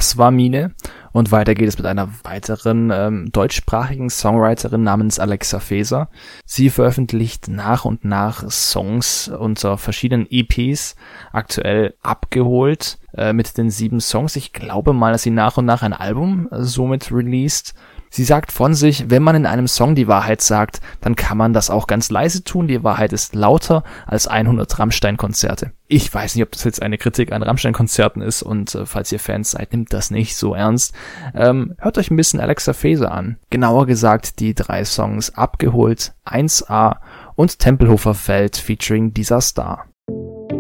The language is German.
Das war Mine. Und weiter geht es mit einer weiteren deutschsprachigen Songwriterin namens Alexa Faeser. Sie veröffentlicht nach und nach Songs unter verschiedenen EPs, aktuell Abgeholt mit den 7 Songs. Ich glaube mal, dass sie nach und nach ein Album somit released. Sie sagt von sich, wenn man in einem Song die Wahrheit sagt, dann kann man das auch ganz leise tun. Die Wahrheit ist lauter als 100 Rammstein-Konzerte. Ich weiß nicht, ob das jetzt eine Kritik an Rammstein-Konzerten ist und falls ihr Fans seid, nimmt das nicht so ernst. Hört euch ein bisschen Alexa Faeser an. Genauer gesagt die 3 Songs Abgeholt, 1A und Tempelhofer Feld featuring Dieser Star.